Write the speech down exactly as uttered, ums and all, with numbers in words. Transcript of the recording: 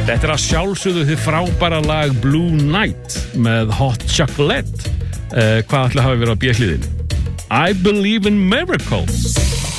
Þetta er að sjálfsögðu þið frábæra lag Blue Night með Hot Chocolate. uh, Hvað ætla hafi verið á B-hliðinni? I Believe in Miracles.